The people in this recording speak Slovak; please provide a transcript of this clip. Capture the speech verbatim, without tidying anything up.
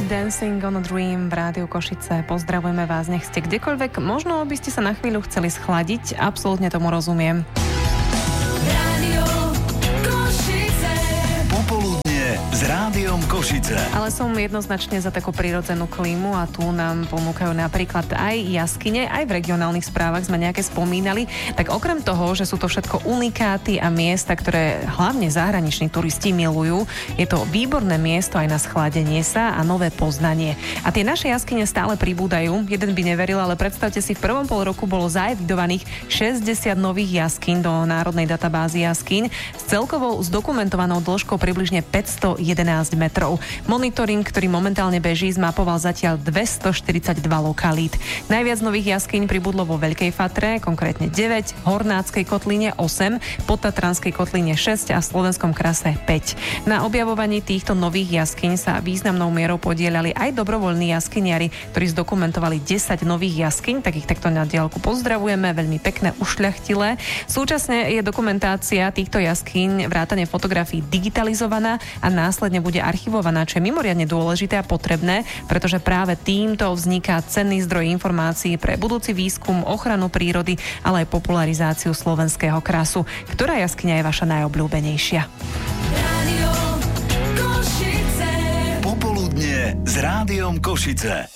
Dancing on a Dream v Rádiu Košice. Pozdravujeme vás, nech ste kdekoľvek. Možno by ste sa na chvíľu chceli schladiť, absolútne tomu rozumiem. S Rádiom Košice. Ale som jednoznačne za takú prirodzenú klímu a tu nám ponúkajú napríklad aj jaskyne, aj v regionálnych správach sme nejaké spomínali. Tak okrem toho, že sú to všetko unikáty a miesta, ktoré hlavne zahraniční turisti milujú, je to výborné miesto aj na schladenie sa a nové poznanie. A tie naše jaskyne stále pribúdajú. Jeden by neveril, ale predstavte si, v prvom pol roku bolo zaevidovaných šesťdesiat nových jaskyn do národnej databázy jaskyň s celkovou zdokumentovanou dĺžkou približne päťstojedenásť metrov. Monitoring, ktorý momentálne beží, zmapoval zatiaľ dvestoštyridsaťdva lokalít. Najviac nových jaskyň pribudlo vo Veľkej Fatre, konkrétne deväť, Hornáckej kotline osem, Podtatranskej kotline šesť a Slovenskom krase päť. Na objavovaní týchto nových jaskyň sa významnou mierou podielali aj dobrovoľní jaskyniari, ktorí zdokumentovali desať nových jaskyň, tak ich takto na diaľku pozdravujeme, veľmi pekné, ušľachtilé. Súčasne je dokumentácia týchto jaskyň vrátane fotografií digitalizovaná a následne bude archivovaná, čo je mimoriadne dôležité a potrebné, pretože práve týmto vzniká cenný zdroj informácií pre budúci výskum, ochranu prírody, ale aj popularizáciu slovenského krasu. Ktorá jaskyňa je vaša najobľúbenejšia? Popoludnie s Rádiom Košice.